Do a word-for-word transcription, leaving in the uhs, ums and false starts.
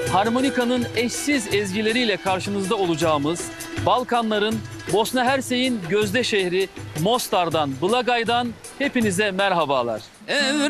harmonikanın eşsiz ezgileriyle karşınızda olacağımız Balkanların Bosna Hersek'in gözde şehri Mostar'dan, Blagaj'dan hepinize merhabalar.